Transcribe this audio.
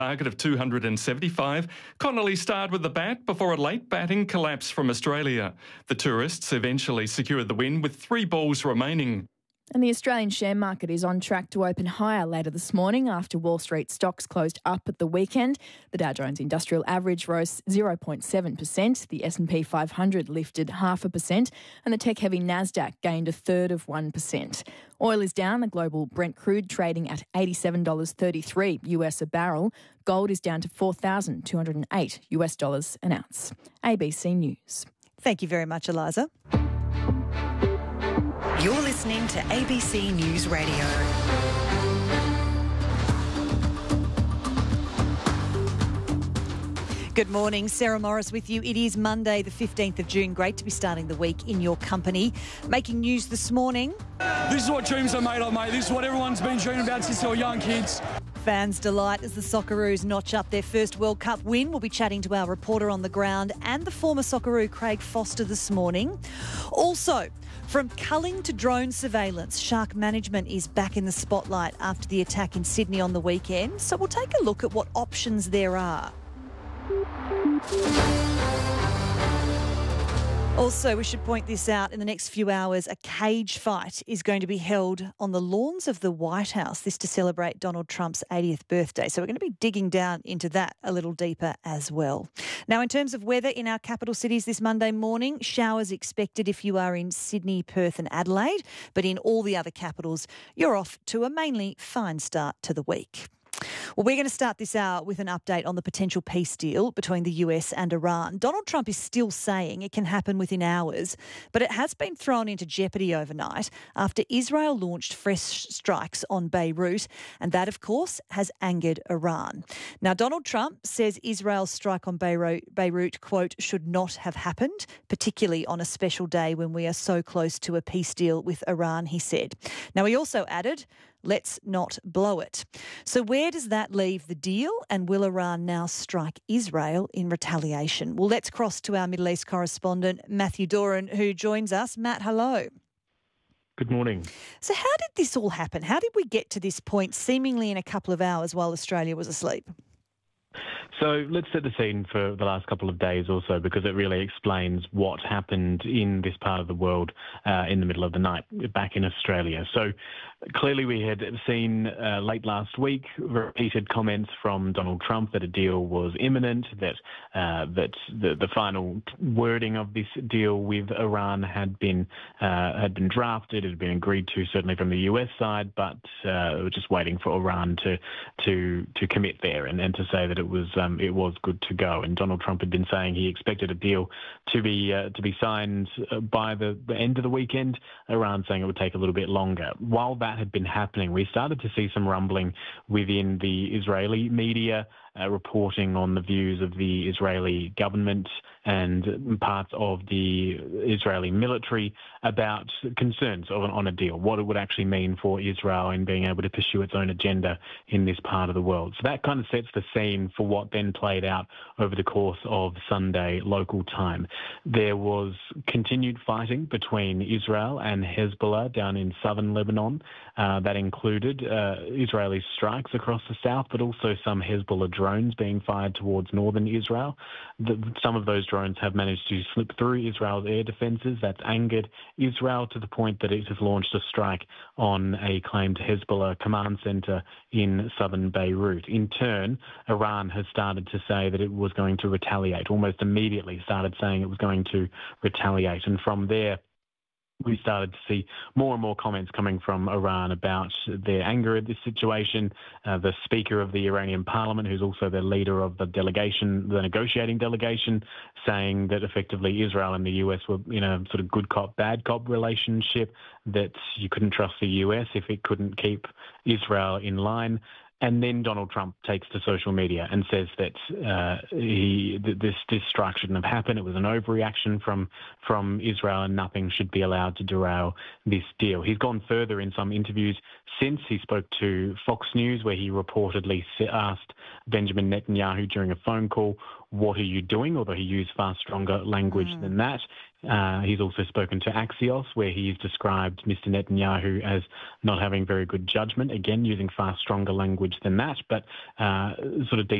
target of 275, Connolly starred with the bat before a late batting collapse from Australia. The tourists eventually secured the win with 3 balls remaining. And the Australian share market is on track to open higher later this morning after Wall Street stocks closed up at the weekend. The Dow Jones Industrial Average rose 0.7%, the S&P 500 lifted 0.5%, and the tech-heavy Nasdaq gained 1/3%. Oil is down, the global Brent crude trading at $87.33 US a barrel. Gold is down to $4,208 US an ounce. ABC News. Thank you very much, Eliza. You're listening to ABC News Radio. Good morning, Sarah Morris with you. It is Monday the 15th of June. Great to be starting the week in your company. Making news this morning. This is what dreams are made of, mate. This is what everyone's been dreaming about since they were young kids. Fans delight as the Socceroos notch up their first World Cup win. We'll be chatting to our reporter on the ground and the former Socceroo Craig Foster this morning. Also, from culling to drone surveillance, shark management is back in the spotlight after the attack in Sydney on the weekend. So we'll take a look at what options there are. Also, we should point this out, in the next few hours, a cage fight is going to be held on the lawns of the White House, this to celebrate Donald Trump's 80th birthday. So we're going to be digging down into that a little deeper as well. Now, in terms of weather in our capital cities this Monday morning, showers expected if you are in Sydney, Perth and Adelaide, but in all the other capitals, you're off to a mainly fine start to the week. Well, we're going to start this hour with an update on the potential peace deal between the US and Iran. Donald Trump is still saying it can happen within hours, but it has been thrown into jeopardy overnight after Israel launched fresh strikes on Beirut, and that, of course, has angered Iran. Now, Donald Trump says Israel's strike on Beirut, quote, should not have happened, particularly on a special day when we are so close to a peace deal with Iran, he said. Now, he also added, let's not blow it. So where does that leave the deal, and will Iran now strike Israel in retaliation? Well, let's cross to our Middle East correspondent, Matthew Doran, who joins us. Matt, hello. Good morning. So how did this all happen? How did we get to this point seemingly in a couple of hours while Australia was asleep? So let's set the scene for the last couple of days or so, because it really explains what happened in this part of the world in the middle of the night back in Australia. So clearly we had seen late last week repeated comments from Donald Trump that a deal was imminent, that the final wording of this deal with Iran had been drafted, it had been agreed to certainly from the US side, but we're just waiting for Iran to commit there and to say that it was good to go. And Donald Trump had been saying he expected a deal to be signed by the end of the weekend. Iran saying it would take a little bit longer. While that had been happening, we started to see some rumbling within the Israeli media, reporting on the views of the Israeli government and parts of the Israeli military about concerns on a deal, what it would actually mean for Israel in being able to pursue its own agenda in this part of the world. So that kind of sets the scene for what then played out over the course of Sunday local time. There was continued fighting between Israel and Hezbollah down in southern Lebanon. That included Israeli strikes across the south, but also some Hezbollah drones being fired towards northern Israel. Some of those drones have managed to slip through Israel's air defences. That's angered Israel to the point that it has launched a strike on a claimed Hezbollah command centre in southern Beirut. In turn, Iran has started to say that it was going to retaliate, almost immediately started saying it was going to retaliate. And from there, we started to see more and more comments coming from Iran about their anger at this situation. The Speaker of the Iranian Parliament, who's also the leader of the delegation, the negotiating delegation, saying that effectively Israel and the US were in a sort of good cop, bad cop relationship, that you couldn't trust the US if it couldn't keep Israel in line. And then Donald Trump takes to social media and says that this strike shouldn't have happened. It was an overreaction from Israel, and nothing should be allowed to derail this deal. He's gone further in some interviews since. He spoke to Fox News, where he reportedly asked Benjamin Netanyahu during a phone call, "What are you doing?" Although he used far stronger language than that. He's also spoken to Axios, where he's described Mr. Netanyahu as not having very good judgment, again using far stronger language than that, but sort of